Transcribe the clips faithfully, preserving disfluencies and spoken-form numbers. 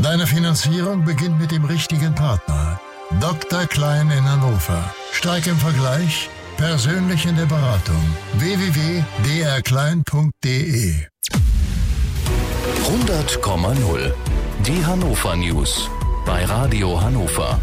Deine Finanzierung beginnt mit dem richtigen Partner. Doktor Klein in Hannover. Stark im Vergleich, persönlich in der Beratung. w w w punkt d r klein punkt d e hundert Komma null. Die Hannover News bei Radio Hannover.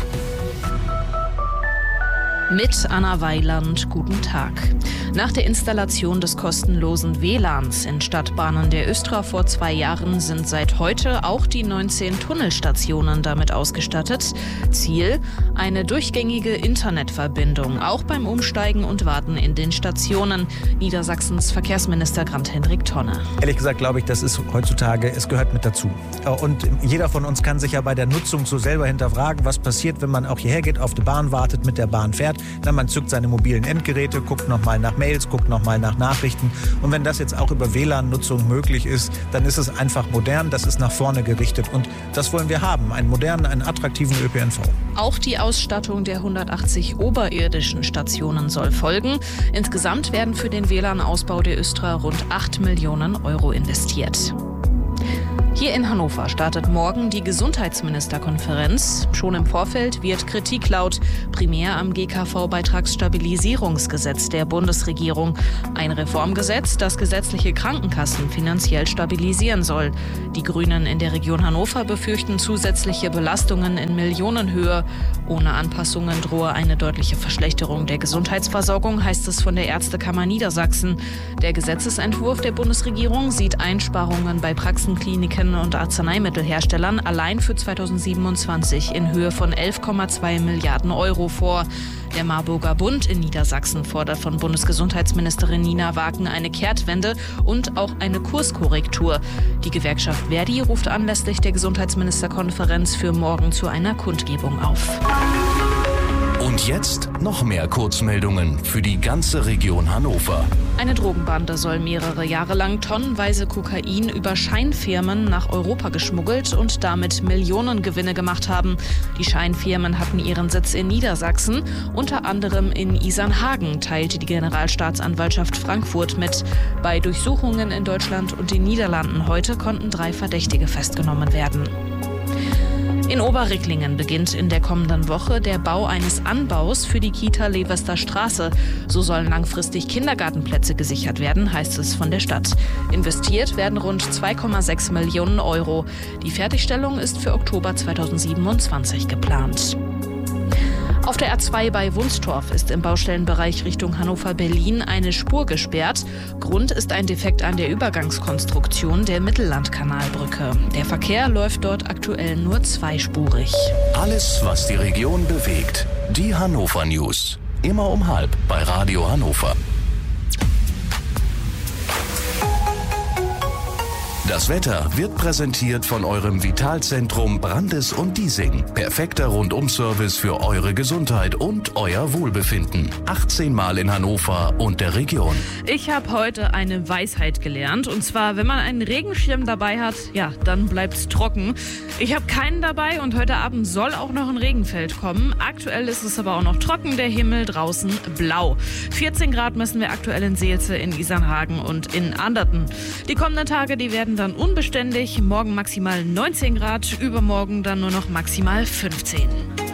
Mit Anna Weiland, guten Tag. Nach der Installation des kostenlosen W L A Ns in Stadtbahnen der Östra vor zwei Jahren sind seit heute auch die neunzehn Tunnelstationen damit ausgestattet. Ziel: eine durchgängige Internetverbindung, auch beim Umsteigen und Warten in den Stationen. Niedersachsens Verkehrsminister Grant-Hendrik Tonne. Ehrlich gesagt glaube ich, das ist heutzutage, es gehört mit dazu. Und jeder von uns kann sich ja bei der Nutzung so selber hinterfragen, was passiert, wenn man auch hierher geht, auf die Bahn wartet, mit der Bahn fährt. Dann man zückt seine mobilen Endgeräte, guckt nochmal nach Mails, guckt nochmal nach Nachrichten. Und wenn das jetzt auch über W L A N-Nutzung möglich ist, dann ist es einfach modern, das ist nach vorne gerichtet. Und das wollen wir haben, einen modernen, einen attraktiven Ö P N V. Auch die Ausstattung der hundertachtzig oberirdischen Stationen soll folgen. Insgesamt werden für den W L A N-Ausbau der Östra rund acht Millionen Euro investiert. Hier in Hannover startet morgen die Gesundheitsministerkonferenz. Schon im Vorfeld wird Kritik laut, primär am G K V-Beitragsstabilisierungsgesetz der Bundesregierung. Ein Reformgesetz, das gesetzliche Krankenkassen finanziell stabilisieren soll. Die Grünen in der Region Hannover befürchten zusätzliche Belastungen in Millionenhöhe. Ohne Anpassungen drohe eine deutliche Verschlechterung der Gesundheitsversorgung, heißt es von der Ärztekammer Niedersachsen. Der Gesetzesentwurf der Bundesregierung sieht Einsparungen bei Praxen, Kliniken und Arzneimittelherstellern allein für zweitausendsiebenundzwanzig in Höhe von elf Komma zwei Milliarden Euro vor. Der Marburger Bund in Niedersachsen fordert von Bundesgesundheitsministerin Nina Wagen eine Kehrtwende und auch eine Kurskorrektur. Die Gewerkschaft Verdi ruft anlässlich der Gesundheitsministerkonferenz für morgen zu einer Kundgebung auf. Und jetzt noch mehr Kurzmeldungen für die ganze Region Hannover. Eine Drogenbande soll mehrere Jahre lang tonnenweise Kokain über Scheinfirmen nach Europa geschmuggelt und damit Millionengewinne gemacht haben. Die Scheinfirmen hatten ihren Sitz in Niedersachsen, unter anderem in Isernhagen, teilte die Generalstaatsanwaltschaft Frankfurt mit. Bei Durchsuchungen in Deutschland und den Niederlanden heute konnten drei Verdächtige festgenommen werden. In Oberricklingen beginnt in der kommenden Woche der Bau eines Anbaus für die Kita Levester Straße. So sollen langfristig Kindergartenplätze gesichert werden, heißt es von der Stadt. Investiert werden rund zwei Komma sechs Millionen Euro. Die Fertigstellung ist für Oktober zweitausendsiebenundzwanzig geplant. Auf der A zwei bei Wunstorf ist im Baustellenbereich Richtung Hannover-Berlin eine Spur gesperrt. Grund ist ein Defekt an der Übergangskonstruktion der Mittellandkanalbrücke. Der Verkehr läuft dort aktuell nur zweispurig. Alles, was die Region bewegt. Die Hannover News. Immer um halb bei Radio Hannover. Das Wetter wird präsentiert von eurem Vitalzentrum Brandes und Diesing. Perfekter Rundum-Service für eure Gesundheit und euer Wohlbefinden. achtzehn Mal in Hannover und der Region. Ich habe heute eine Weisheit gelernt. Und zwar, wenn man einen Regenschirm dabei hat, ja, dann bleibt's trocken. Ich habe keinen dabei und heute Abend soll auch noch ein Regenfeld kommen. Aktuell ist es aber auch noch trocken, der Himmel draußen blau. vierzehn Grad messen wir aktuell in Seelze, in Isernhagen und in Anderten. Die kommenden Tage, die werden dann unbeständig. Morgen maximal neunzehn Grad, übermorgen dann nur noch maximal fünfzehn.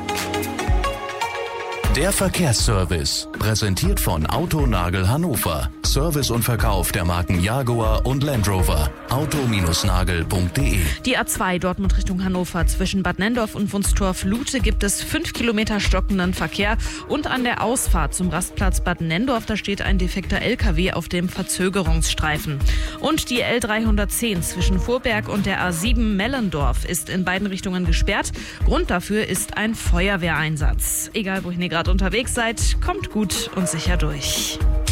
Der Verkehrsservice, präsentiert von Autonagel Hannover. Service und Verkauf der Marken Jaguar und Land Rover. auto nagel punkt de. Die A zwei Dortmund Richtung Hannover zwischen Bad Nenndorf und Wunstorf-Lute gibt es fünf Kilometer stockenden Verkehr. Und an der Ausfahrt zum Rastplatz Bad Nenndorf, da steht ein defekter L K W auf dem Verzögerungsstreifen. Und die L dreihundertzehn zwischen Vorberg und der A sieben Mellendorf ist in beiden Richtungen gesperrt. Grund dafür ist ein Feuerwehreinsatz. Egal, wohin ihr gerade unterwegs seid, kommt gut und sicher durch.